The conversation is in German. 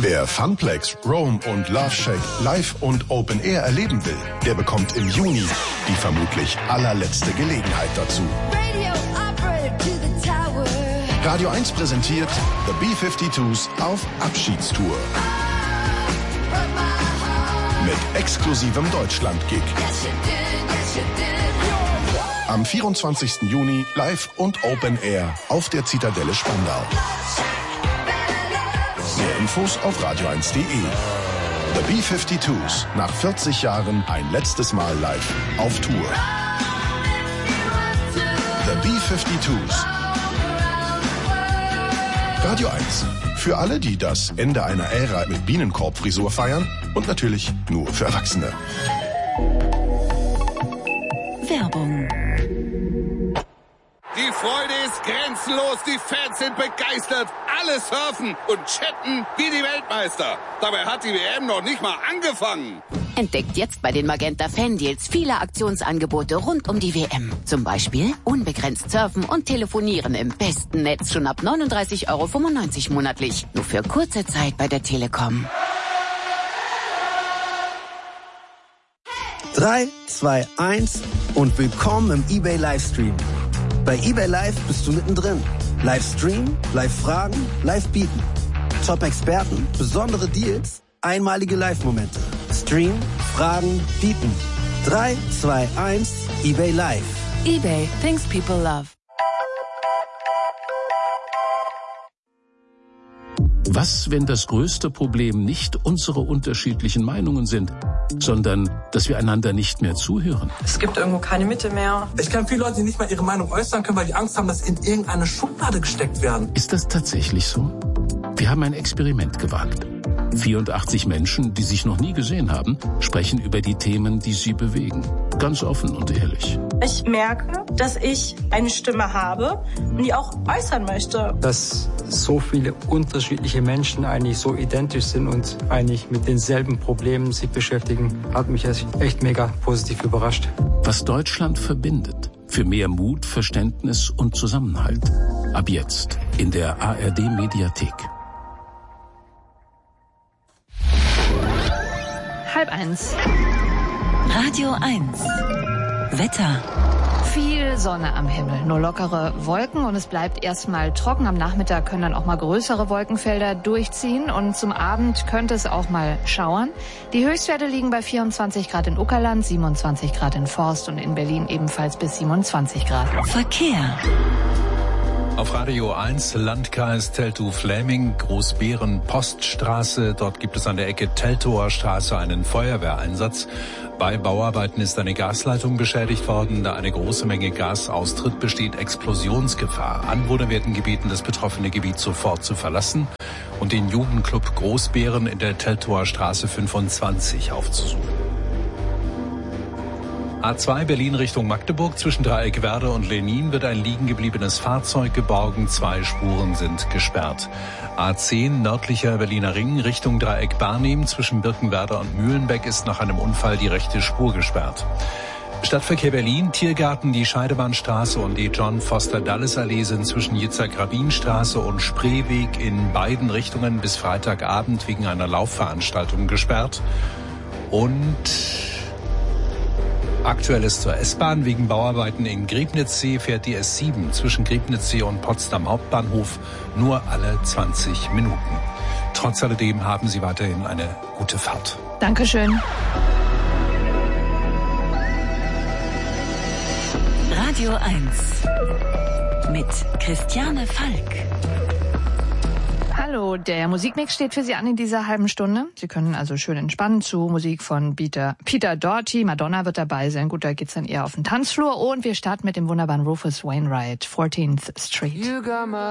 Wer Funplex, Rome und Love Shack live und Open Air erleben will, der bekommt im Juni die vermutlich allerletzte Gelegenheit dazu. Radio 1 präsentiert The B-52s auf Abschiedstour. Mit exklusivem Deutschland-Gig. Am 24. Juni live und Open Air auf der Zitadelle Spandau. Mehr Infos auf radio1.de. The B-52s, nach 40 Jahren ein letztes Mal live auf Tour. The B-52s. Radio 1. Für alle, die das Ende einer Ära mit Bienenkorbfrisur feiern und natürlich nur für Erwachsene. Werbung. Die Freude ist grenzenlos, die Fans sind begeistert, alle surfen und chatten wie die Weltmeister. Dabei hat die WM noch nicht mal angefangen. Entdeckt jetzt bei den Magenta Fan Deals viele Aktionsangebote rund um die WM. Zum Beispiel unbegrenzt surfen und telefonieren im besten Netz schon ab 39,95 € monatlich. Nur für kurze Zeit bei der Telekom. 3, 2, 1 und willkommen im eBay Livestream. Bei eBay Live bist du mittendrin. Live streamen, live fragen, live bieten. Top-Experten, besondere Deals, einmalige Live-Momente. Stream, fragen, bieten. 3, 2, 1, eBay Live. eBay, things people love. Was, wenn das größte Problem nicht unsere unterschiedlichen Meinungen sind, sondern dass wir einander nicht mehr zuhören? Es gibt irgendwo keine Mitte mehr. Ich kenne viele Leute, die nicht mal ihre Meinung äußern können, weil die Angst haben, dass sie in irgendeine Schublade gesteckt werden. Ist das tatsächlich so? Wir haben ein Experiment gewagt. 84 Menschen, die sich noch nie gesehen haben, sprechen über die Themen, die sie bewegen. Ganz offen und ehrlich. Ich merke, dass ich eine Stimme habe und die auch äußern möchte. Dass so viele unterschiedliche Menschen eigentlich so identisch sind und eigentlich mit denselben Problemen sich beschäftigen, hat mich echt mega positiv überrascht. Was Deutschland verbindet. Für mehr Mut, Verständnis und Zusammenhalt. Ab jetzt in der ARD-Mediathek. 12:30. Radio 1. Wetter. Viel Sonne am Himmel, nur lockere Wolken und es bleibt erstmal trocken. Am Nachmittag können dann auch mal größere Wolkenfelder durchziehen und zum Abend könnte es auch mal schauern. Die Höchstwerte liegen bei 24 Grad in Uckerland, 27 Grad in Forst und in Berlin ebenfalls bis 27 Grad. Verkehr. Auf Radio 1 Landkreis Teltow-Fläming, Großbeeren-Poststraße. Dort gibt es an der Ecke Teltower Straße einen Feuerwehreinsatz. Bei Bauarbeiten ist eine Gasleitung beschädigt worden. Da eine große Menge Gas austritt, besteht Explosionsgefahr. Anwohner werden gebeten, das betroffene Gebiet sofort zu verlassen und den Jugendclub Großbeeren in der Teltower Straße 25 aufzusuchen. A2 Berlin Richtung Magdeburg, zwischen Dreieckwerder und Lenin wird ein liegengebliebenes Fahrzeug geborgen. 2 Spuren sind gesperrt. A10 nördlicher Berliner Ring Richtung Dreieck Barnim, zwischen Birkenwerder und Mühlenbeck ist nach einem Unfall die rechte Spur gesperrt. Stadtverkehr Berlin, Tiergarten, die Scheidebahnstraße und die John-Foster-Dulles-Allee sind zwischen Jitzak-Rabin-Straße und Spreeweg in beiden Richtungen bis Freitagabend wegen einer Laufveranstaltung gesperrt. Und Aktuelles zur S-Bahn. Wegen Bauarbeiten in Griebnitzsee fährt die S7 zwischen Griebnitzsee und Potsdam Hauptbahnhof nur alle 20 Minuten. Trotz alledem haben Sie weiterhin eine gute Fahrt. Dankeschön. Radio 1 mit Christiane Falk. Hallo, der Musikmix steht für Sie an in dieser halben Stunde. Sie können also schön entspannen zu Musik von Peter Doherty. Madonna wird dabei sein. Gut, da geht's dann eher auf den Tanzflur. Und wir starten mit dem wunderbaren Rufus Wainwright, 14th Street.